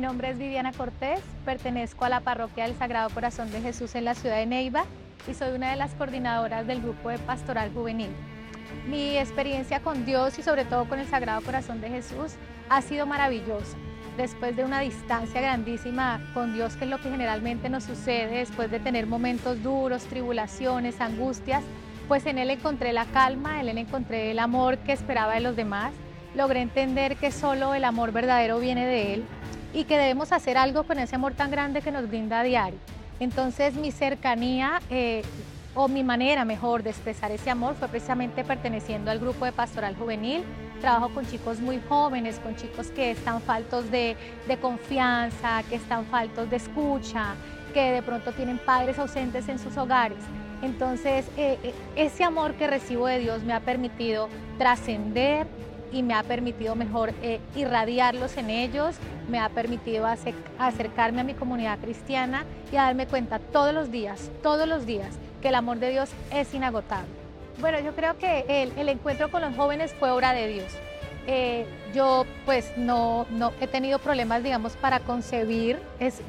nombre es Viviana Cortés, pertenezco a la Parroquia del Sagrado Corazón de Jesús en la ciudad de Neiva y soy una de las coordinadoras del grupo de Pastoral Juvenil. Mi experiencia con Dios y sobre todo con el Sagrado Corazón de Jesús ha sido maravillosa. Después de una distancia grandísima con Dios, que es lo que generalmente nos sucede después de tener momentos duros, tribulaciones, angustias, pues en Él encontré la calma, en Él encontré el amor que esperaba de los demás. Logré entender que solo el amor verdadero viene de Él y que debemos hacer algo con ese amor tan grande que nos brinda a diario. Entonces mi cercanía o mi manera mejor de expresar ese amor fue precisamente perteneciendo al grupo de Pastoral Juvenil. Trabajo con chicos muy jóvenes, con chicos que están faltos de confianza, que están faltos de escucha, que de pronto tienen padres ausentes en sus hogares. Entonces, ese amor que recibo de Dios me ha permitido trascender y me ha permitido mejor irradiarlos en ellos, me ha permitido acercarme a mi comunidad cristiana y a darme cuenta todos los días, que el amor de Dios es inagotable. Bueno, yo creo que el encuentro con los jóvenes fue obra de Dios. Yo pues no he tenido problemas, digamos, para concebir